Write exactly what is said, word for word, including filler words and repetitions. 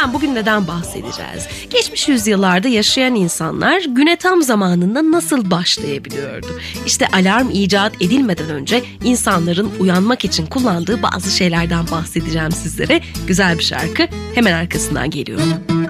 Pekala, bugün neden bahsedeceğiz? Geçmiş yüzyıllarda yaşayan insanlar güne tam zamanında nasıl başlayabiliyordu? İşte alarm icat edilmeden önce insanların uyanmak için kullandığı bazı şeylerden bahsedeceğim sizlere. Güzel bir şarkı hemen arkasından geliyor.